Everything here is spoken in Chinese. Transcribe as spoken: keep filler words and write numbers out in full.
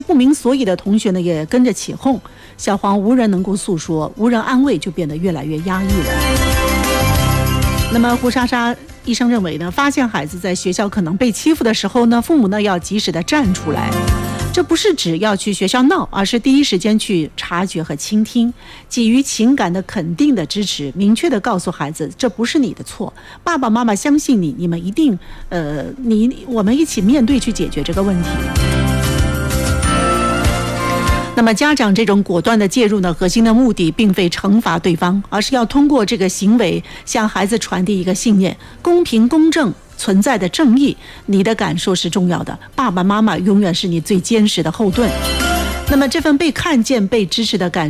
不明所以的同学呢也跟着起哄，小黄无人能够诉说，无人安慰，就变得越来越压抑了。那么胡莎莎医生认为呢，发现孩子在学校可能被欺负的时候呢，父母呢要及时的站出来。这不是指要去学校闹，而是第一时间去察觉和倾听，给予情感的肯定的支持，明确的告诉孩子，这不是你的错，爸爸妈妈相信你，你们一定，呃，你我们一起面对去解决这个问题。那么家长这种果断的介入呢，核心的目的并非惩罚对方，而是要通过这个行为向孩子传递一个信念：公平公正存在的正义，你的感受是重要的，爸爸妈妈永远是你最坚实的后盾。那么这份被看见被支持的感